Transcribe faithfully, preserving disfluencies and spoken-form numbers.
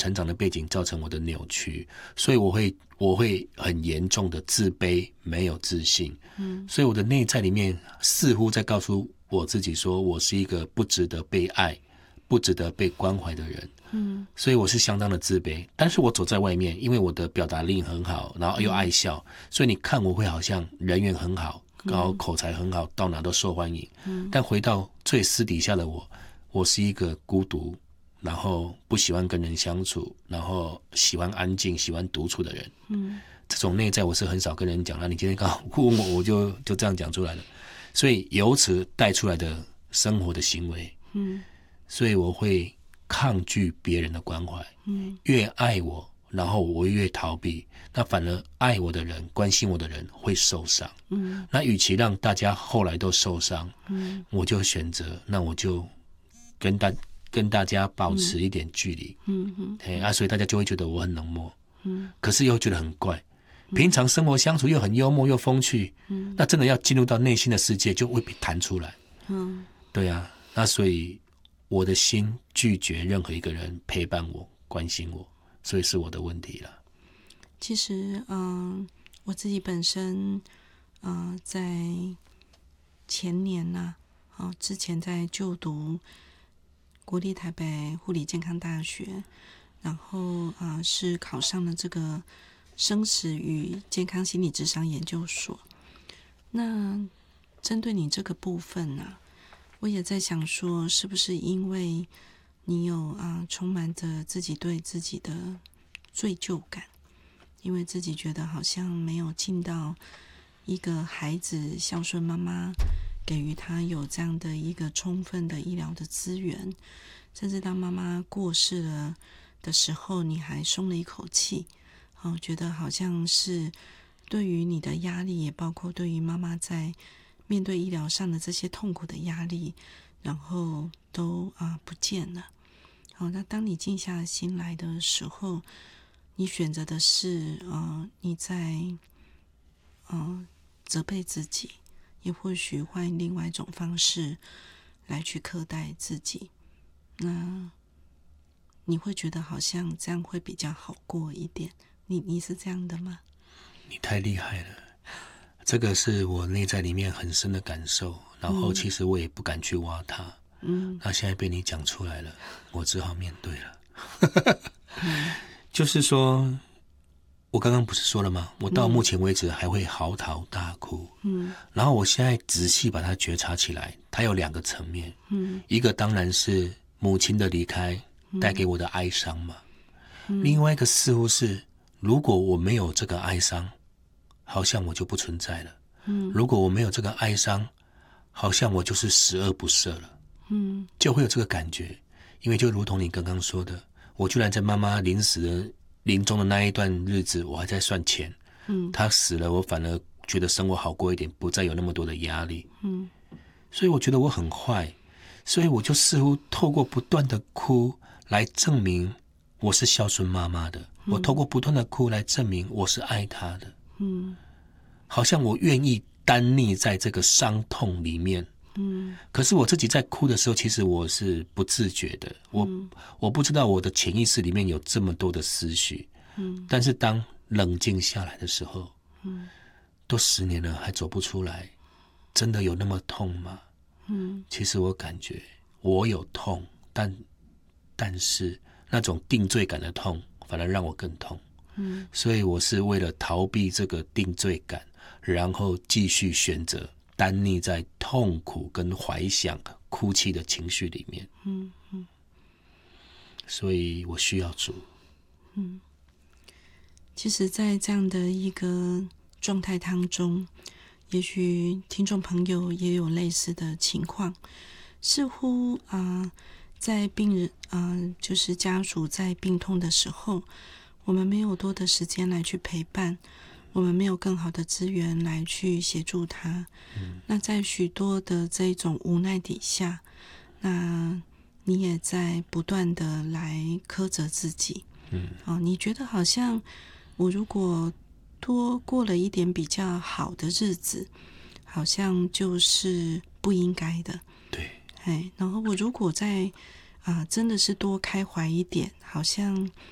成长的背景造成我的扭曲，所以我会我会很严重的自卑，没有自信。嗯，所以我的内在里面似乎在告诉我自己说，我是一个不值得被爱、不值得被关怀的人。嗯，所以我是相当的自卑。但是我走在外面，因为我的表达力很好，然后又爱笑，嗯、所以你看我会好像人缘很好，然后口才很好，到哪都受欢迎。嗯，但回到最私底下的我，我是一个孤独，然后不喜欢跟人相处，然后喜欢安静、喜欢独处的人。嗯，这种内在我是很少跟人讲的。你今天刚好问我，我就就这样讲出来了。所以由此带出来的生活的行为，嗯，所以我会抗拒别人的关怀。嗯，越爱我，然后我越逃避，那反而爱我的人、关心我的人会受伤。嗯，那与其让大家后来都受伤，嗯，我就选择，那我就跟大跟大家保持一点距离。嗯嗯，嗯啊，所以大家就会觉得我很冷漠。嗯，可是又觉得很怪。平常生活相处又很幽默又风趣，嗯，那真的要进入到内心的世界就会被弹出来。嗯，对啊，那所以我的心拒绝任何一个人陪伴我、关心我，所以是我的问题了。 其实，嗯、呃，我自己本身，呃，在前年呐、啊，哦，之前在就读国立台北护理健康大学，然后啊、呃，是考上了这个生死与健康心理咨商研究所。那针对你这个部分啊，我也在想说，是不是因为你有啊充满着自己对自己的罪疚感，因为自己觉得好像没有尽到一个孩子孝顺妈妈给予他有这样的一个充分的医疗的资源，甚至当妈妈过世了的时候，你还松了一口气。哦，觉得好像是对于你的压力，也包括对于妈妈在面对医疗上的这些痛苦的压力，然后都啊、呃、不见了。好、哦，那当你静下心来的时候，你选择的是呃你在呃责备自己，也或许换另外一种方式来去苛待自己。那你会觉得好像这样会比较好过一点。你你是这样的吗？ 你太厉害了，这个是我内在里面很深的感受，然后其实我也不敢去挖它。嗯，那现在被你讲出来了，我只好面对了。嗯、就是说，我刚刚不是说了吗？我到目前为止还会嚎啕大哭。嗯，然后我现在仔细把它觉察起来，它有两个层面。嗯，一个当然是母亲的离开带给我的哀伤嘛。嗯、另外一个似乎是，如果我没有这个哀伤，好像我就不存在了。嗯，如果我没有这个哀伤，好像我就是十恶不赦了。嗯，就会有这个感觉，因为就如同你刚刚说的，我居然在妈妈临死的临终的那一段日子，我还在算钱。嗯，她死了，我反而觉得生活好过一点，不再有那么多的压力。嗯，所以我觉得我很坏，所以我就似乎透过不断的哭来证明我是孝顺妈妈的。嗯、我透过不断的哭来证明我是爱她的。嗯，好像我愿意单溺在这个伤痛里面。嗯，可是我自己在哭的时候，其实我是不自觉的，我、嗯、我不知道我的潜意识里面有这么多的思绪。嗯，但是当冷静下来的时候，嗯，都十年了还走不出来，真的有那么痛吗？嗯，其实我感觉我有痛，但但是那种定罪感的痛，反而让我更痛。嗯，所以我是为了逃避这个定罪感，然后继续选择单溺在痛苦跟怀想、哭泣的情绪里面。嗯嗯，所以我需要主。 嗯，其实在这样的一个状态当中，也许听众朋友也有类似的情况，似乎啊、呃，在病人啊、呃，就是家属在病痛的时候，我们没有多的时间来去陪伴，我们没有更好的资源来去协助他。嗯、那在许多的这种无奈底下，那你也在不断的来苛责自己。嗯，哦，你觉得好像我如果多过了一点比较好的日子，好像就是不应该的。 对， 哎，然后我如果再啊、呃，真的是多开怀一点，好像